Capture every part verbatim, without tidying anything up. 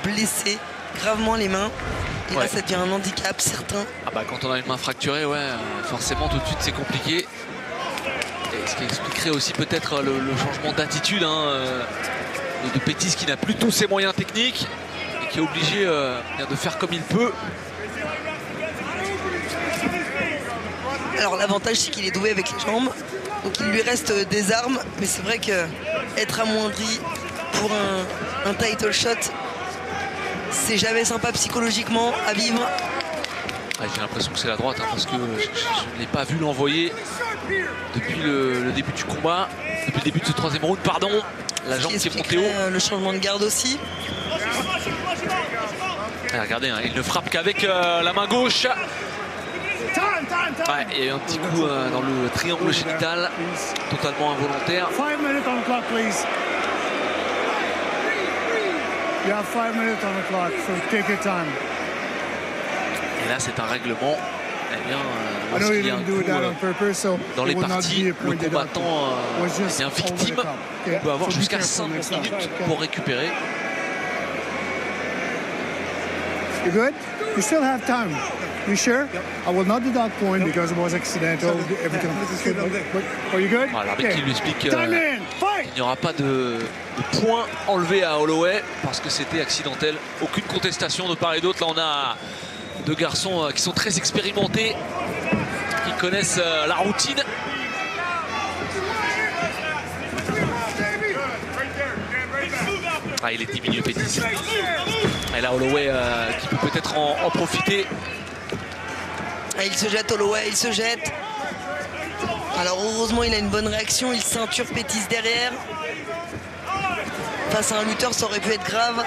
blessé gravement les mains. Et ouais. là, ça devient un handicap certain. Ah bah quand on a une main fracturée, ouais, forcément tout de suite c'est compliqué. Et ce qui expliquerait aussi peut-être le, le changement d'attitude hein, de Pettis qui n'a plus tous ses moyens techniques et qui est obligé euh, de faire comme il peut. Alors l'avantage c'est qu'il est doué avec les jambes, donc il lui reste des armes, mais c'est vrai que être amoindri pour un, un title shot, c'est jamais sympa psychologiquement à vivre. Ouais, j'ai l'impression que c'est la droite hein, parce que je, je, je ne l'ai pas vu l'envoyer depuis le, le début du combat, depuis le début de ce troisième round, pardon. La jambe qui est montée haut. Le changement de garde aussi. Ouais, regardez, hein, il ne frappe qu'avec euh, la main gauche. Ouais, il y a eu un petit coup euh, dans le triangle génital, totalement involontaire. Five minutes on the clock, please. You have five minutes on the clock, so take your time. Et là, c'est un règlement. Eh bien, euh, I know you il y a un didn't do coup, that euh, on purpose, so dans les it will not parties, be a le point deducted. combattant euh, Was just est un over the victime. top. Il Okay. peut avoir So be jusqu'à careful next cinquante time. minutes Okay. pour récupérer. You good? You still have time. You sure? I will not deduct point because it was accidental. Everything. Are you good? Voilà, l'arbitre qui lui explique qu'il Time in. Fight. n'y aura pas de, de points enlevés à Holloway parce que c'était accidentel. Aucune contestation de part et d'autre. Là, on a deux garçons qui sont très expérimentés, qui connaissent la routine. Ah, il est diminué, Pettis. Et là, Holloway euh, qui peut peut-être en, en profiter. Ah, il se jette, Holloway, il se jette. Alors heureusement, il a une bonne réaction. Il ceinture Pettis derrière. Face à un lutteur, ça aurait pu être grave.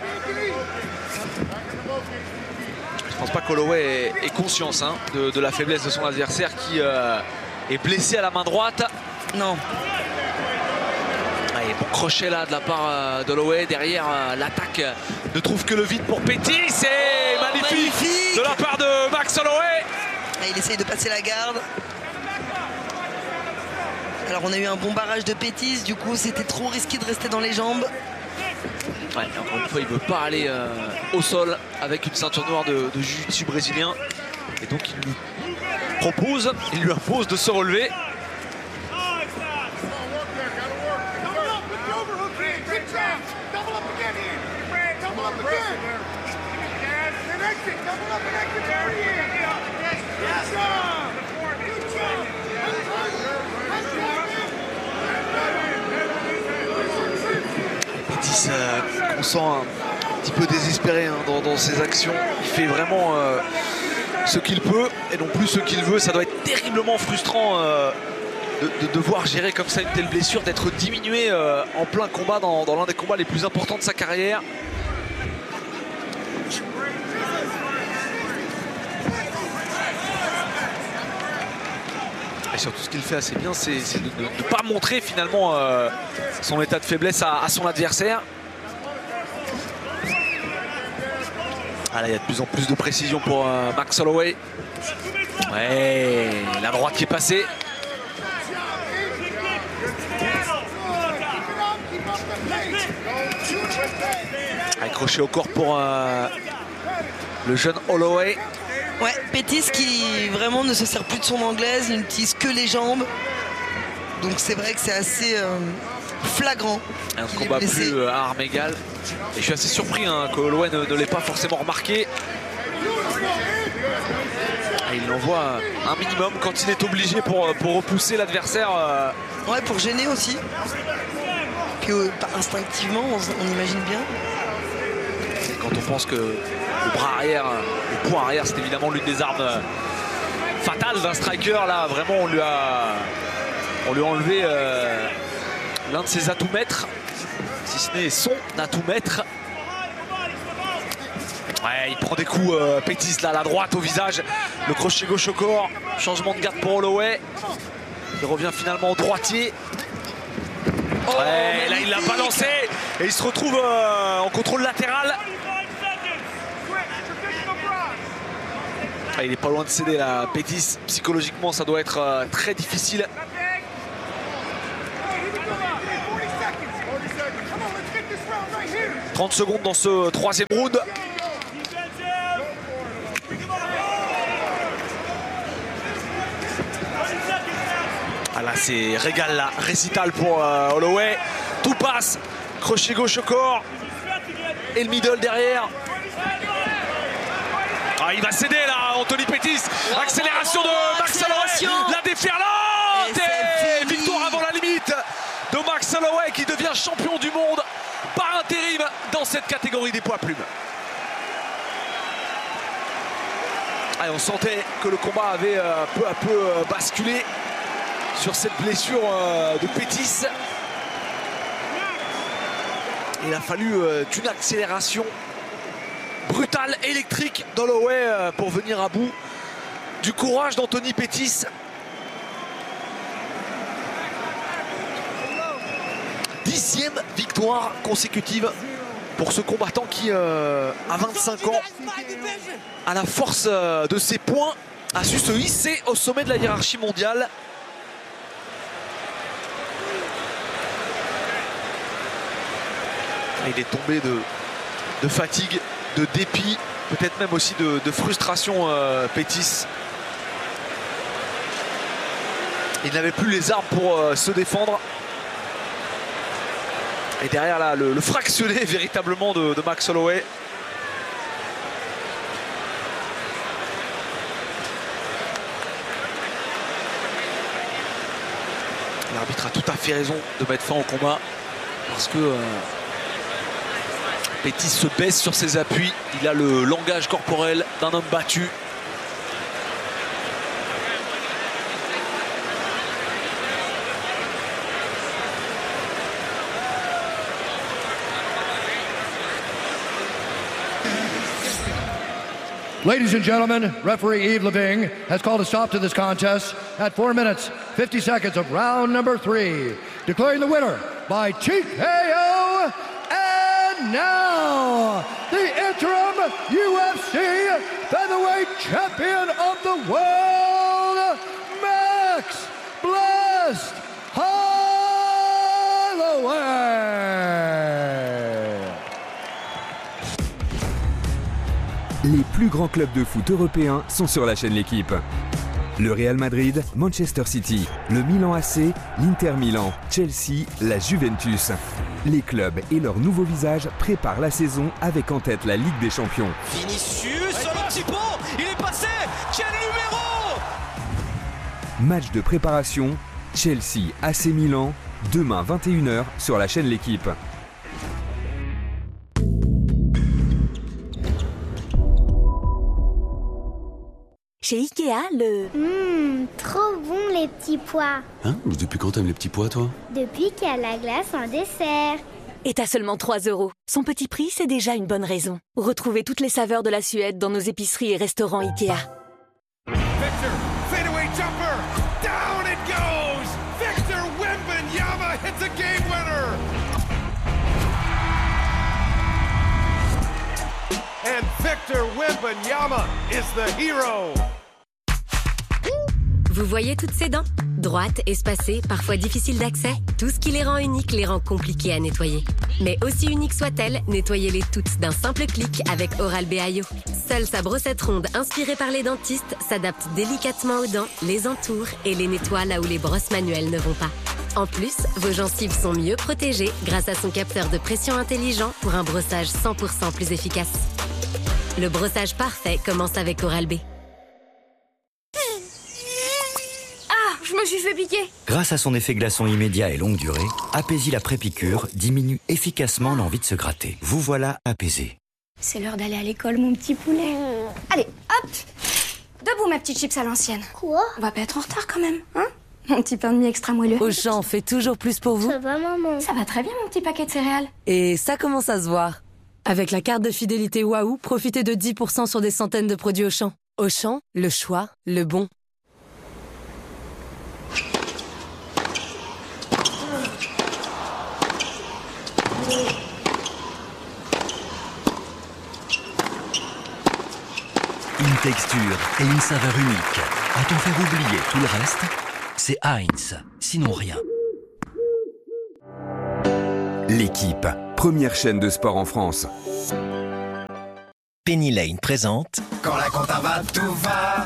Je pense pas qu'Holloway ait conscience hein, de, de la faiblesse de son adversaire qui euh, est blessé à la main droite. Non. Allez, bon crochet là de la part euh, d'Holloway. Derrière, euh, l'attaque ne trouve que le vide pour Pettis. C'est Oh, magnifique, magnifique de la part de Max Holloway. Ah, il essaye de passer la garde. Alors on a eu un bon barrage de Pettis. Du coup, c'était trop risqué de rester dans les jambes. Ouais, encore une fois, il ne veut pas aller euh, au sol avec une ceinture noire de, de jiu-jitsu brésilien. Et donc il lui propose, il lui impose de se relever. Pettis, euh, on sent un petit peu désespéré hein, dans, dans ses actions. Il fait vraiment euh, ce qu'il peut et non plus ce qu'il veut. Ça doit être terriblement frustrant euh, de, de devoir gérer comme ça une telle blessure, d'être diminué euh, en plein combat dans, dans l'un des combats les plus importants de sa carrière. Et surtout ce qu'il fait assez bien, c'est de ne pas montrer finalement euh, son état de faiblesse à, à son adversaire. Ah là, il y a de plus en plus de précision pour euh, Max Holloway. Ouais, la droite qui est passée. Accroché au corps pour euh, le jeune Holloway. Ouais, Pettis qui vraiment ne se sert plus de son anglaise, il n'utilise que les jambes. Donc c'est vrai que c'est assez euh, flagrant. Un combat plus euh, à armes égales. Et je suis assez surpris hein, que Holloway ne, ne l'ait pas forcément remarqué. Et il l'envoie un minimum quand il est obligé pour, pour repousser l'adversaire. Euh... Ouais, pour gêner aussi. Puis euh, instinctivement, on, on imagine bien. Et quand on pense que le bras arrière, le poing arrière, c'est évidemment l'une des armes fatales d'un striker. Là, vraiment, on lui a, on lui a enlevé euh, l'un de ses atouts maîtres, si ce n'est son atout maître. Ouais, il prend des coups, euh, Pettis, là, à la droite au visage, le crochet gauche au corps, changement de garde pour Holloway. Il revient finalement au droitier. Oh, ouais, là, il l'a balancé et il se retrouve euh, en contrôle latéral. Ah, il est pas loin de céder là, Pettis. Psychologiquement, ça doit être euh, très difficile. trente secondes dans ce troisième round. Ah là c'est régal là, récital pour euh, Holloway. Tout passe, crochet gauche au corps. Et le middle derrière. Ah, il va céder là, Anthony Pettis. Wow, accélération wow, wow, de Max Holloway. La déferlante et, et victoire avant la limite de Max Holloway qui devient champion du monde par intérim dans cette catégorie des poids plumes. Ah, on sentait que le combat avait euh, peu à peu euh, basculé sur cette blessure euh, de Pettis. Il a fallu euh, une accélération brutale, électrique d'Holloway euh, pour venir à bout du courage d'Anthony Pettis. Dixième victoire consécutive pour ce combattant qui, euh, à vingt-cinq ans, à la force euh, de ses points, a su se hisser au sommet de la hiérarchie mondiale. Il est tombé de, de fatigue, de dépit, peut-être même aussi de, de frustration, euh, Pettis. Il n'avait plus les armes pour euh, se défendre. Et derrière là, le, le fractionné véritablement de, de Max Holloway. L'arbitre a tout à fait raison de mettre fin au combat parce que... Euh, Pettis se baisse sur ses appuis. Il a le langage corporel d'un homme battu. Ladies and gentlemen, referee Yves Leving has called a stop to this contest at four minutes, fifty seconds of round number three, declaring the winner by T K O. Now, the interim U F C featherweight champion of the world, Max Blessed Holloway. Les plus grands clubs de foot européens sont sur la chaîne L'Équipe. Le Real Madrid, Manchester City, le Milan A C, l'Inter Milan, Chelsea, la Juventus. Les clubs et leur nouveau visage préparent la saison avec en tête la Ligue des Champions. Vinicius sur le petit pont, il est passé, quel numéro! Match de préparation, Chelsea A C Milan, demain vingt et une heures sur la chaîne L'Équipe. Chez Ikea, le... Hum, trop bon les petits pois. Hein? Depuis quand t'aimes les petits pois, toi? Depuis qu'il y a la glace en dessert. est à seulement trois euros. Son petit prix, c'est déjà une bonne raison. Retrouvez toutes les saveurs de la Suède dans nos épiceries et restaurants Ikea. Victor, fadeaway jumper, down it goes! Victor Wembanyama hits a game winner! And Victor Wembanyama is the hero! Vous voyez toutes ces dents? Droites, espacées, parfois difficiles d'accès? Tout ce qui les rend uniques les rend compliquées à nettoyer. Mais aussi uniques soient-elles, nettoyez-les toutes d'un simple clic avec Oral-B I O. Seule sa brossette ronde inspirée par les dentistes s'adapte délicatement aux dents, les entoure et les nettoie là où les brosses manuelles ne vont pas. En plus, vos gencives sont mieux protégées grâce à son capteur de pression intelligent pour un brossage cent pour cent plus efficace. Le brossage parfait commence avec Oral-B. Je me suis fait piquer. Grâce à son effet glaçon immédiat et longue durée, Apaisil après piqûre diminue efficacement l'envie de se gratter. Vous voilà apaisé. C'est l'heure d'aller à l'école, mon petit poulet. Allez, hop! Debout, ma petite chips à l'ancienne. Quoi? On va pas être en retard quand même, hein? Mon petit pain de mie extra moelleux. Auchan fait toujours plus pour vous. Ça va, maman? Ça va très bien, mon petit paquet de céréales. Et ça commence à se voir. Avec la carte de fidélité Waouh, profitez de dix pour cent sur des centaines de produits Auchan. Auchan, le choix, le bon. Une texture et une saveur unique. A-t-on fait oublier tout le reste? C'est Heinz, sinon rien. L'équipe, première chaîne de sport en France. Penny Lane présente... Quand la compta va, tout va.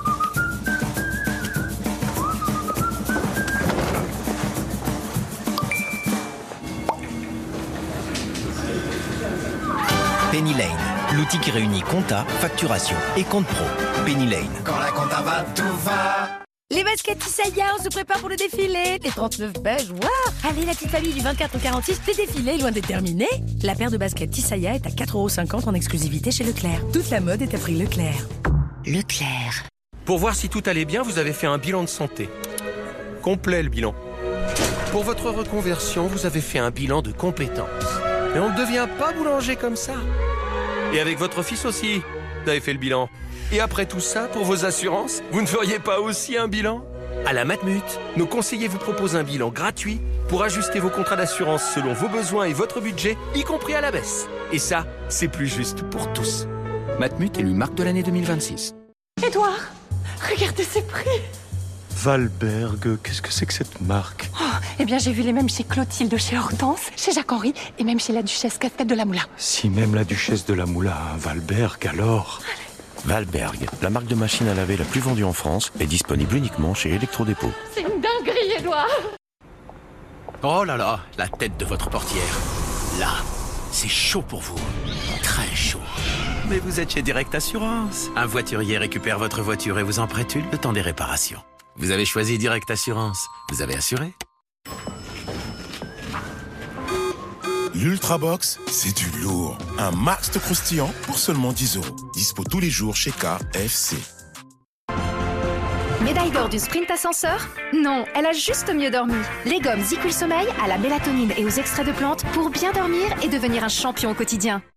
Penny Lane, l'outil qui réunit compta, facturation et compte pro. Penny Lane. Quand la compta va, tout va. Les baskets Tissaïa, on se prépare pour le défilé. Les trente-neuf beige, waouh. Allez, la petite famille du vingt-quatre au quarante-six, le défilé est loin d'être terminé. La paire de baskets Tissaïa est à quatre euros cinquante en exclusivité chez Leclerc. Toute la mode est à prix Leclerc. Leclerc. Pour voir si tout allait bien, vous avez fait un bilan de santé. Complet, le bilan. Pour votre reconversion, vous avez fait un bilan de compétences. Et on ne devient pas boulanger comme ça. Et avec votre fils aussi, vous avez fait le bilan. Et après tout ça, pour vos assurances, vous ne feriez pas aussi un bilan? À la Matmut, nos conseillers vous proposent un bilan gratuit pour ajuster vos contrats d'assurance selon vos besoins et votre budget, y compris à la baisse. Et ça, c'est plus juste pour tous. Matmut élu marque de l'année deux mille vingt-six. Édouard, regardez ces prix. Valberg, qu'est-ce que c'est que cette marque? Oh, eh bien, j'ai vu les mêmes chez Clotilde, chez Hortense, chez Jacques-Henri et même chez la duchesse Casquette de la Moula. Si même la duchesse de la Moula a un Valberg, alors... Valberg, la marque de machine à laver la plus vendue en France, est disponible uniquement chez Electrodépôt. C'est une dinguerie, Édouard. Oh là là, la tête de votre portière. Là, c'est chaud pour vous. Très chaud. Mais vous êtes chez Direct Assurance. Un voiturier récupère votre voiture et vous en prête une le temps des réparations. Vous avez choisi Direct Assurance. Vous avez assuré? L'Ultrabox, c'est du lourd. Un max de croustillant pour seulement dix euros. Dispo tous les jours chez K F C. Médaille d'or du sprint ascenseur? Non, elle a juste mieux dormi. Les gommes Ziquil Sommeil à la mélatonine et aux extraits de plantes pour bien dormir et devenir un champion au quotidien.